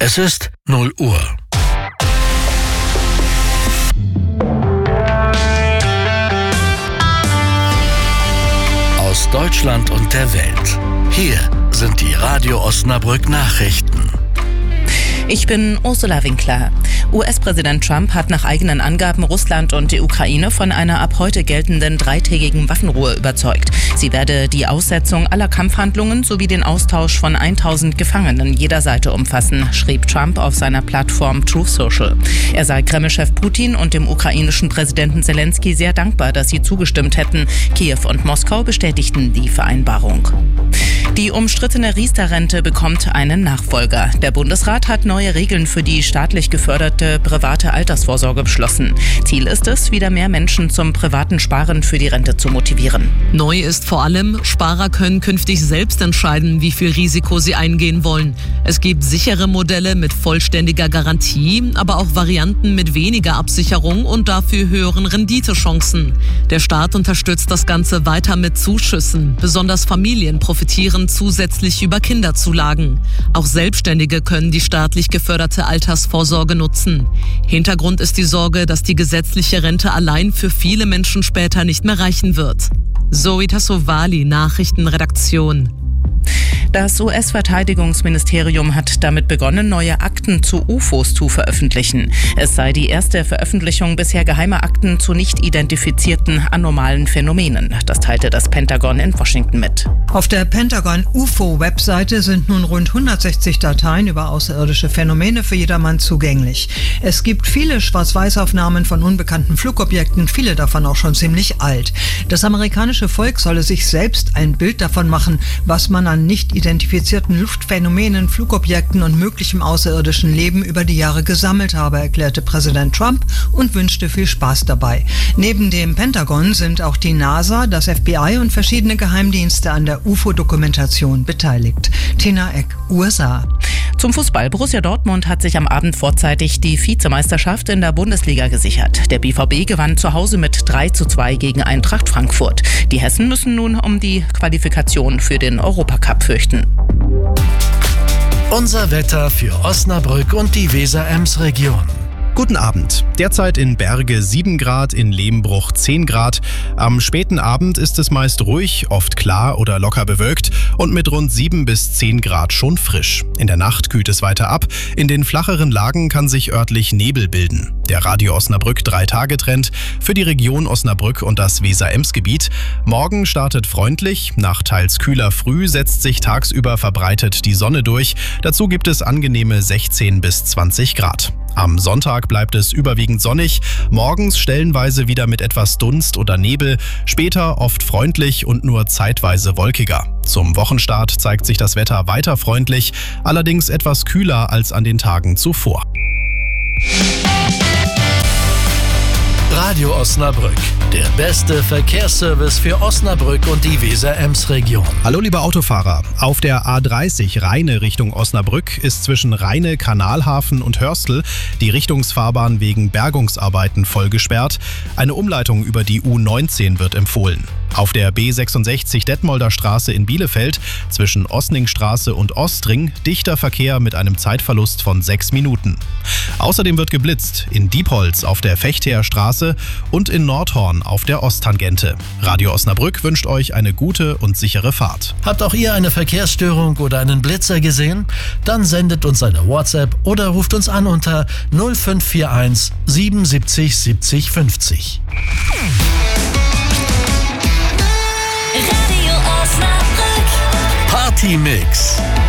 Es ist 0 Uhr. Aus Deutschland und der Welt. Hier sind die Radio Osnabrück Nachrichten. Ich bin Ursula Winkler. US-Präsident Trump hat nach eigenen Angaben Russland und die Ukraine von einer ab heute geltenden 3-tägigen Waffenruhe überzeugt. Sie werde die Aussetzung aller Kampfhandlungen sowie den Austausch von 1000 Gefangenen jeder Seite umfassen, schrieb Trump auf seiner Plattform Truth Social. Er sei Kreml-Chef Putin und dem ukrainischen Präsidenten Zelensky sehr dankbar, dass sie zugestimmt hätten. Kiew und Moskau bestätigten die Vereinbarung. Die umstrittene Riester-Rente bekommt einen Nachfolger. Der Bundesrat hat neue Regeln für die staatlich geförderte private Altersvorsorge beschlossen. Ziel ist es, wieder mehr Menschen zum privaten Sparen für die Rente zu motivieren. Neu ist vor allem, Sparer können künftig selbst entscheiden, wie viel Risiko sie eingehen wollen. Es gibt sichere Modelle mit vollständiger Garantie, aber auch Varianten mit weniger Absicherung und dafür höheren Renditechancen. Der Staat unterstützt das Ganze weiter mit Zuschüssen. Besonders Familien profitieren zusätzlich über Kinderzulagen. Auch Selbstständige können die staatlich geförderte Altersvorsorge nutzen. Hintergrund ist die Sorge, dass die gesetzliche Rente allein für viele Menschen später nicht mehr reichen wird. Zoe Tassovali, Nachrichtenredaktion. Das US-Verteidigungsministerium hat damit begonnen, neue Akten zu UFOs zu veröffentlichen. Es sei die erste Veröffentlichung bisher geheimer Akten zu nicht identifizierten anomalen Phänomenen. Das teilte das Pentagon in Washington mit. Auf der Pentagon-UFO-Webseite sind nun rund 160 Dateien über außerirdische Phänomene für jedermann zugänglich. Es gibt viele Schwarz-Weiß-Aufnahmen von unbekannten Flugobjekten, viele davon auch schon ziemlich alt. Das amerikanische Volk solle sich selbst ein Bild davon machen, was man an nicht identifizierten Luftphänomenen, Flugobjekten und möglichem außerirdischen Leben über die Jahre gesammelt habe, erklärte Präsident Trump und wünschte viel Spaß dabei. Neben dem Pentagon sind auch die NASA, das FBI und verschiedene Geheimdienste an der UFO-Dokumentation beteiligt. Tina Eck, USA. Zum Fußball. Borussia Dortmund hat sich am Abend vorzeitig die Vizemeisterschaft in der Bundesliga gesichert. Der BVB gewann zu Hause mit 3:2 gegen Eintracht Frankfurt. Die Hessen müssen nun um die Qualifikation für den Europacup fürchten. Unser Wetter für Osnabrück und die Weser-Ems-Region. Guten Abend. Derzeit in Berge 7 Grad, in Lehmbruch 10 Grad. Am späten Abend ist es meist ruhig, oft klar oder locker bewölkt und mit rund 7 bis 10 Grad schon frisch. In der Nacht kühlt es weiter ab. In den flacheren Lagen kann sich örtlich Nebel bilden. Der Radio Osnabrück 3-Tage-Trend für die Region Osnabrück und das Weser-Ems-Gebiet. Morgen startet freundlich, nach teils kühler Früh setzt sich tagsüber verbreitet die Sonne durch. Dazu gibt es angenehme 16 bis 20 Grad. Am Sonntag bleibt es überwiegend sonnig, morgens stellenweise wieder mit etwas Dunst oder Nebel, später oft freundlich und nur zeitweise wolkiger. Zum Wochenstart zeigt sich das Wetter weiter freundlich, allerdings etwas kühler als an den Tagen zuvor. Radio Osnabrück, der beste Verkehrsservice für Osnabrück und die Weser-Ems-Region. Hallo liebe Autofahrer, auf der A30 Rheine Richtung Osnabrück ist zwischen Rheine, Kanalhafen und Hörstel die Richtungsfahrbahn wegen Bergungsarbeiten voll gesperrt. Eine Umleitung über die U19 wird empfohlen. Auf der B66 Detmolder Straße in Bielefeld zwischen Osningstraße und Ostring dichter Verkehr mit einem Zeitverlust von 6 Minuten. Außerdem wird geblitzt in Diepholz auf der Fechtheer Straße und in Nordhorn auf der Osttangente. Radio Osnabrück wünscht euch eine gute und sichere Fahrt. Habt auch ihr eine Verkehrsstörung oder einen Blitzer gesehen? Dann sendet uns eine WhatsApp oder ruft uns an unter 0541 77 70 50. Radio Osnabrück. Party Mix.